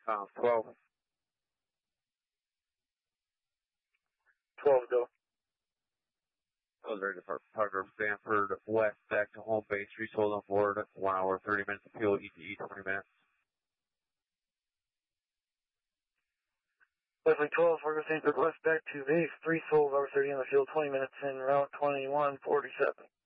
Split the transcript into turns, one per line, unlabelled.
12.
12, go.
Military Department, Parker, Stanford, west, back to home base, resold on board, 1 hour, 30 minutes of fuel, ETE, 20 minutes.
Leslie 12, Parker, Stanford, west, back to base, 3 souls, hour 30 on the field, 20 minutes, en route 2147.